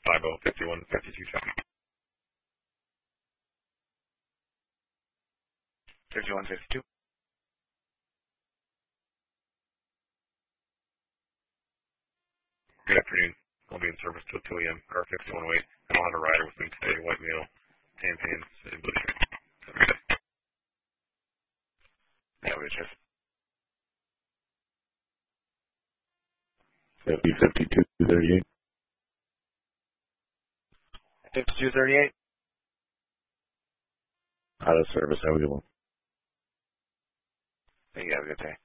505152 traffic. 5152. Good afternoon. I'll be in service till 2 a.m. Car 5108. I don't have a rider with me today. White male, tan pants, and blue shirt. Yeah, we just. 5238. 5238. Out of service. Have a good one. You have a good day.